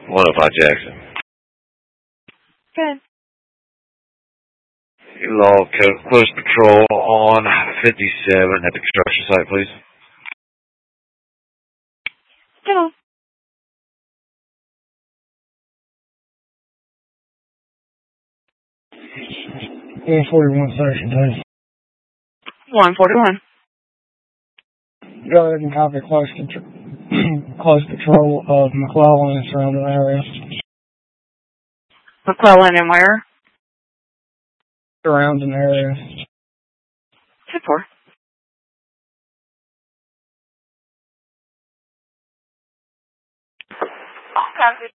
105 Jackson. Good. Log close patrol on 57 at the construction site, please. Hello. 141 Section 2. 141. Go ahead and copy close patrol of McClellan and surrounding area. McClellan and where? Surrounding area. 2-4. Copy.